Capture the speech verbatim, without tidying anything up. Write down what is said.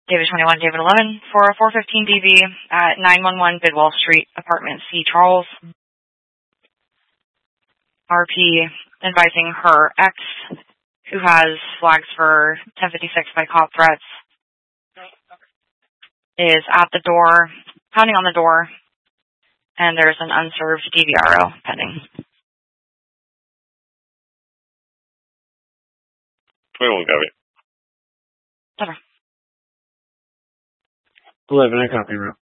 David twenty-one, David eleven, for a four fifteen D B at nine one one Bidwell Street, Apartment C, Charles. R P advising her ex, who has flags for ten fifty-six by cop threats, is at the door, pounding on the door, and there's an unserved D V R O pending. twenty-one, copy. Never. eleven, I copy, route.